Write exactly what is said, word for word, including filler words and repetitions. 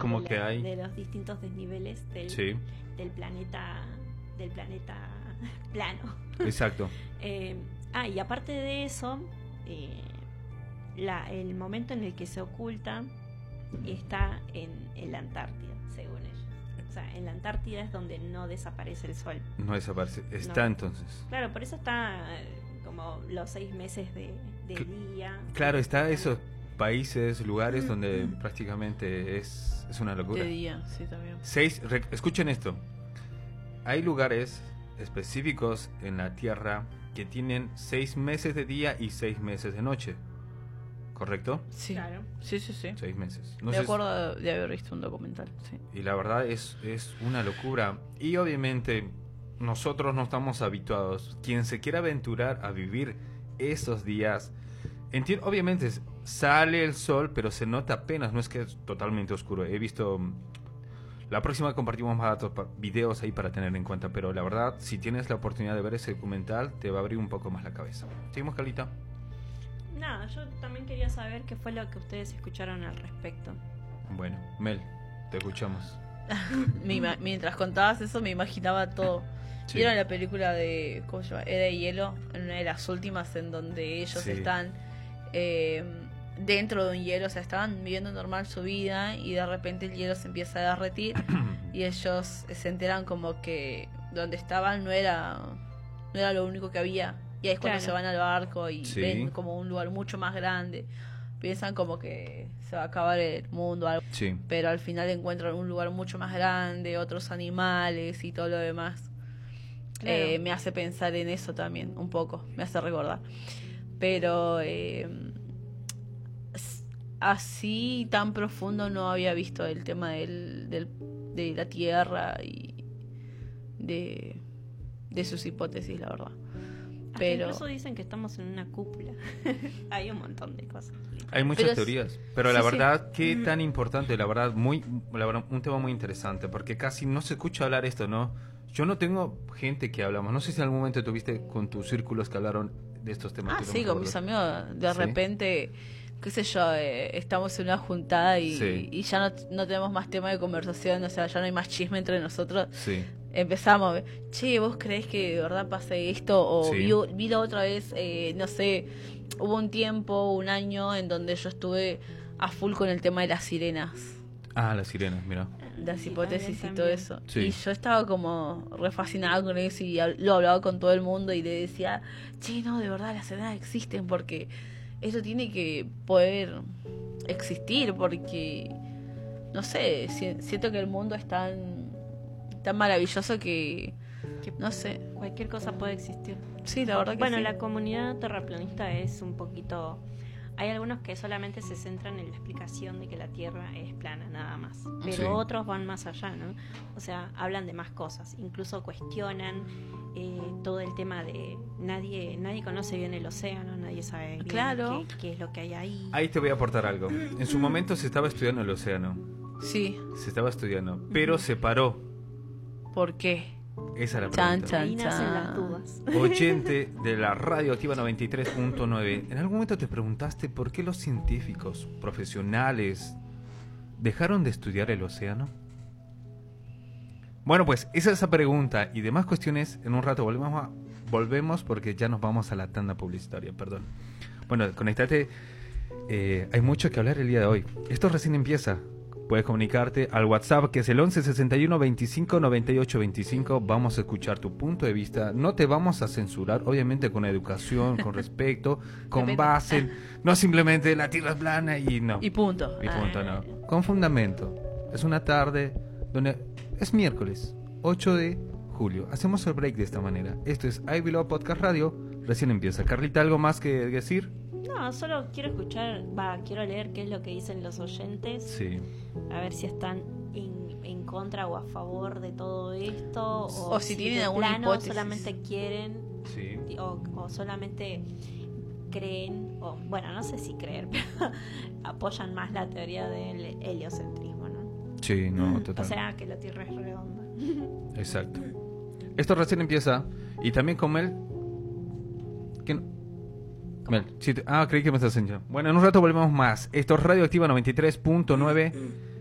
como de, que la, hay... de los distintos desniveles del, sí. del planeta del planeta plano. Exacto. eh, ah, y aparte de eso, eh, la, el momento en el que se oculta está en, en la Antártida, según ellos. O sea, en la Antártida es donde no desaparece el sol. No desaparece, está no. entonces. Claro, por eso está eh, como los seis meses de, de Cl- día. Claro, está esos países, lugares donde prácticamente es, es una locura. De día, sí, también. Seis, re, escuchen esto. Hay lugares específicos en la Tierra que tienen seis meses de día y seis meses de noche. ¿Correcto? Sí, Claro. sí, sí, sí. Seis meses. No Me sé- acuerdo de haber visto un documental, sí. Y la verdad es, es una locura. Y obviamente nosotros no estamos habituados. Quien se quiera aventurar a vivir esos días, enti- obviamente sale el sol, pero se nota apenas, no es que es totalmente oscuro. He visto... La próxima compartimos más datos, pa- videos ahí para tener en cuenta, pero la verdad, si tienes la oportunidad de ver ese documental, te va a abrir un poco más la cabeza. ¿Seguimos, Carlita? Nada, yo también quería saber qué fue lo que ustedes escucharon al respecto. Bueno, Mel, te escuchamos. Me ima- mientras contabas eso me imaginaba todo. Sí. ¿Vieron la película de, ¿cómo se llama? Era de Hielo? En una de las últimas en donde ellos Sí. están eh, dentro de un hielo, o sea, estaban viviendo normal su vida y de repente el hielo se empieza a derretir y ellos se enteran como que donde estaban no era, no era lo único que había. Y ahí es cuando Claro. se van al barco y Sí. ven como un lugar mucho más grande. Piensan como que se va a acabar el mundo, algo. Sí. Pero al final encuentran un lugar mucho más grande, otros animales y todo lo demás. Claro. Eh, me hace pensar en eso también, un poco, me hace recordar. Pero eh, s- así tan profundo no había visto el tema del, del, de la Tierra y de, de sus hipótesis, la verdad. Hasta Pero incluso dicen que estamos en una cúpula. Hay un montón de cosas. Hay muchas Pero es- teorías, pero la sí, sí. verdad, qué tan importante, la verdad, muy, la verdad, un tema muy interesante, porque casi no se escucha hablar esto, ¿no? Yo no tengo gente que hablamos, no sé si en algún momento tuviste con tus círculos que hablaron de estos temas. Ah, que sí, vamos a con mis abordar. amigos, de Sí. repente, qué sé yo, eh, estamos en una juntada y, Sí. y ya no, no tenemos más tema de conversación, o sea, ya no hay más chisme entre nosotros. Sí, Empezamos, che, ¿vos creés que de verdad pasa esto? O Sí. vi, vi la otra vez, eh, no sé, hubo un tiempo, un año en donde yo estuve a full con el tema de las sirenas, ah, las sirenas, mira. las Sí, hipótesis también, y todo también. eso. Sí. Y yo estaba como re fascinada con eso y hab- lo hablaba con todo el mundo y le decía, che, no, de verdad las sirenas existen porque eso tiene que poder existir porque, no sé, si- siento que el mundo es tan, tan maravilloso que, Que no sé. cualquier cosa puede existir. Sí, la verdad que Bueno, sí. la comunidad terraplanista es un poquito... Hay algunos que solamente se centran en la explicación de que la Tierra es plana, nada más. Pero Sí. otros van más allá, ¿no? O sea, hablan de más cosas. Incluso cuestionan eh, todo el tema de... Nadie nadie conoce bien el océano, nadie sabe bien Claro. qué, qué es lo que hay ahí. Ahí te voy a aportar algo. En su momento se estaba estudiando el océano, Sí, se estaba estudiando, pero se paró. ¿por qué? Esa es la Chan, pregunta. chan. Ahí nacen las dudas. Oyente de la Radio Activa noventa y tres punto nueve, ¿en algún momento te preguntaste por qué los científicos profesionales dejaron de estudiar el océano? Bueno, pues esa es esa pregunta y demás cuestiones en un rato volvemos a, volvemos porque ya nos vamos a la tanda publicitaria, perdón. Bueno, conéctate, eh, hay mucho que hablar el día de hoy. Esto recién empieza. Puedes comunicarte al WhatsApp que es el once sesenta y uno veinticinco noventa y ocho veinticinco. Vamos a escuchar tu punto de vista. No te vamos a censurar, obviamente con educación, con respeto, con Depende. base. No simplemente la tierra es plana y no. Y punto. Y punto, no. Con fundamento. Es una tarde donde es miércoles, ocho de julio. Hacemos el break de esta manera. Esto es I Below Podcast Radio. Recién empieza. Carlita, ¿algo más que decir? No, solo quiero escuchar, va, quiero leer qué es lo que dicen los oyentes. Sí. A ver si están en, en contra o a favor de todo esto. O, O si tienen de alguna plano hipótesis. solamente quieren Sí. o, o solamente creen, o bueno, no sé si creer, pero apoyan más la teoría del heliocentrismo, ¿no? Sí, no, O total. sea, que la Tierra es redonda. Exacto. Esto recién empieza. Y también con Mel. ¿Qué no? Mel, sí te- ah, creí que me estás enseñando. Bueno, en un rato volvemos más. Esto es Radio Activa noventa y tres punto nueve.